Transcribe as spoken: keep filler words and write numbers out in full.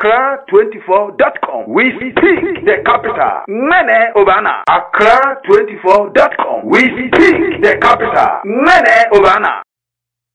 Accra twenty-four dot com. We speak the capital. Mene Obana. Accra twenty-four dot com. We speak the capital. Mene Obana.